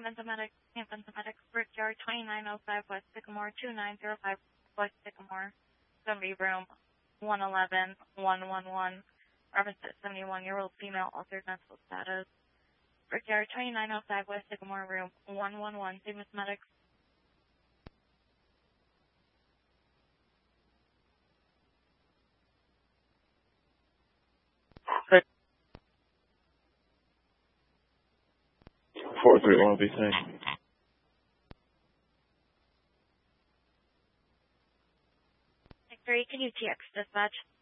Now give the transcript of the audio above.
Vincent Medics, Brickyard 2905 West Sycamore, 2905 West Sycamore, somebody room 111, 111, reference at 71-year-old female, altered mental status. Brickyard 2905 West Sycamore, room 111, St. Medics. Good. 431 will be safe. Victory, can you TX dispatch?